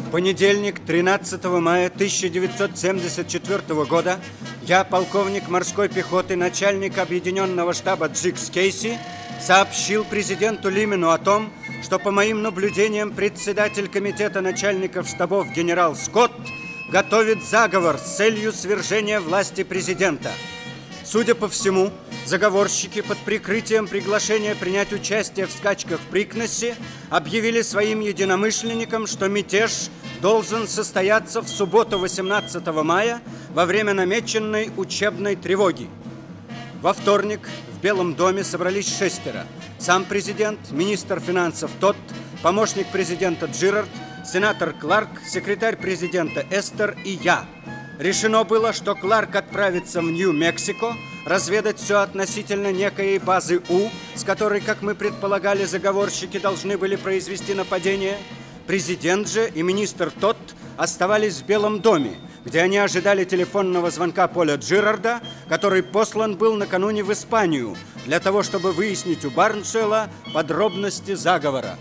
В понедельник, 13 мая 1974 года, я, полковник морской пехоты, начальник объединенного штаба Джикс Кейси, сообщил президенту Лимену о том, что, по моим наблюдениям, председатель комитета начальников штабов генерал Скотт готовит заговор с целью свержения власти президента. Судя по всему, заговорщики под прикрытием приглашения принять участие в скачках в Прикнессе объявили своим единомышленникам, что мятеж должен состояться в субботу 18 мая во время намеченной учебной тревоги. Во вторник в Белом доме собрались 6: сам президент, министр финансов Тодд, помощник президента Джирард, сенатор Кларк, секретарь президента Эстер и я. Решено было, что Кларк отправится в Нью-Мексико разведать все относительно некой базы У, с которой, как мы предполагали, заговорщики должны были произвести нападение. Президент же и министр Тодд оставались в Белом доме, где они ожидали телефонного звонка Поля Джирарда, который послан был накануне в Испанию для того, чтобы выяснить у Барнсуэлла подробности заговора.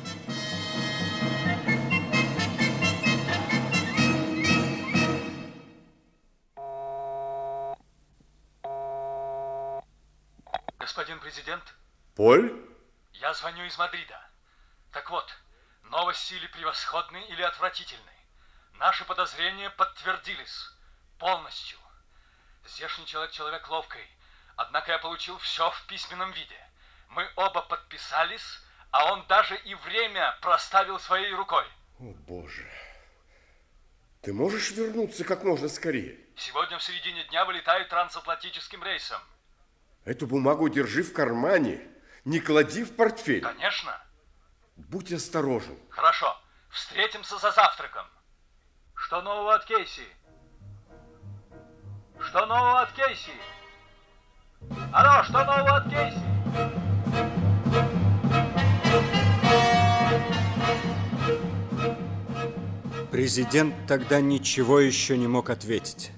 Господин президент? Поль? Я звоню из Мадрида. Так вот, новости или превосходны, или отвратительны. Наши подозрения подтвердились полностью. Здешний человек ловкий, однако я получил все в письменном виде. Мы оба подписались, а он даже и время проставил своей рукой. О, Боже. Ты можешь вернуться как можно скорее? Сегодня в середине дня вылетаю трансатлантическим рейсом. Эту бумагу держи в кармане, не клади в портфель. Конечно. Будь осторожен. Хорошо, встретимся за завтраком. Что нового от Кейси? Что нового от Кейси? Алло, что нового от Кейси? Президент тогда ничего еще не мог ответить.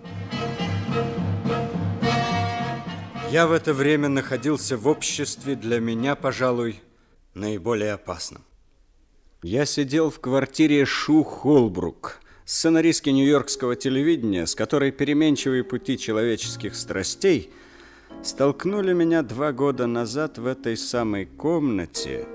Я в это время находился в обществе, для меня, пожалуй, наиболее опасном. Я сидел в квартире Шу Холбрук, сценаристки нью-йоркского телевидения, с которой переменчивые пути человеческих страстей столкнули меня 2 года назад в этой самой комнате,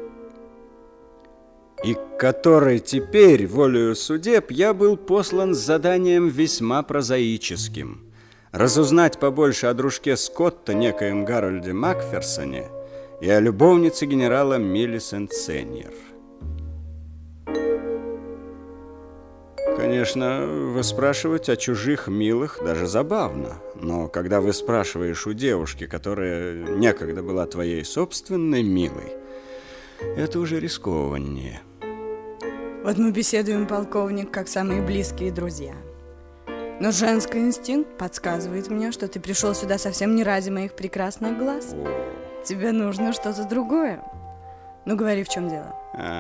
и к которой теперь, волею судеб, я был послан с заданием весьма прозаическим – разузнать побольше о дружке Скотта, некоем Гарольде Макферсоне, и о любовнице генерала Миллисент Сеньер. Конечно, выспрашивать о чужих милых даже забавно, но когда вы спрашиваешь у девушки, которая некогда была твоей собственной милой, это уже рискованнее. Вот мы беседуем, полковник, как самые близкие друзья. Но женский инстинкт подсказывает мне, что ты пришел сюда совсем не ради моих прекрасных глаз. Тебе нужно что-то другое. Ну, говори, в чем дело.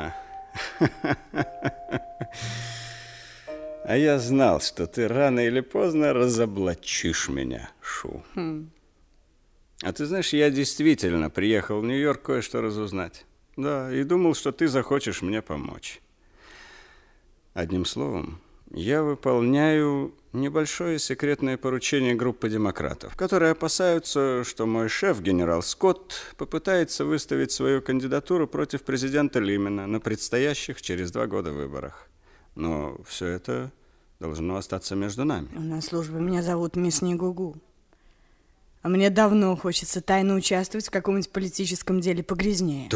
А я знал, что ты рано или поздно разоблачишь меня, Шу. А ты знаешь, я действительно приехал в Нью-Йорк кое-что разузнать. Да, и думал, что ты захочешь мне помочь. Одним словом, я выполняю небольшое секретное поручение группы демократов, которые опасаются, что мой шеф, генерал Скотт, попытается выставить свою кандидатуру против президента Лимена на предстоящих через 2 года выборах. Но все это должно остаться между нами. На службе меня зовут мисс Негугу. А мне давно хочется тайно участвовать в каком-нибудь политическом деле погрязнее.